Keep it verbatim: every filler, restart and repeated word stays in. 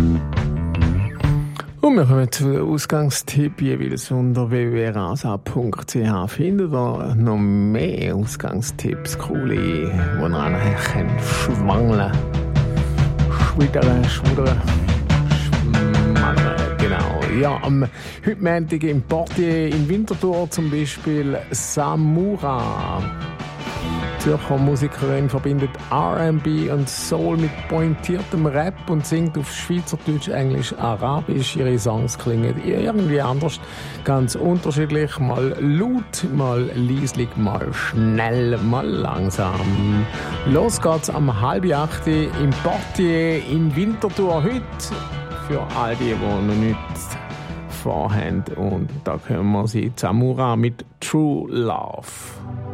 Und wir kommen zu den Ausgangstipp jeweils unter w w w punkt rasa punkt c h. Findet ihr noch mehr Ausgangstipps, coole, wo ihr nachher könnt schwangeln, schwiddern, schwuddern, schmallern, genau. Ja, am heute Montag im Portier in Winterthur zum Beispiel Samura. Die Zürcher Musikerin verbindet R and B und Soul mit pointiertem Rap und singt auf Schweizerdeutsch, Englisch, Arabisch. Ihre Songs klingen irgendwie anders, ganz unterschiedlich, mal laut, mal leislich, mal schnell, mal langsam. Los geht's am halb acht im Portier in Winterthur heute für all die, die noch nichts vorhaben. Und da können wir sie Samura mit True Love.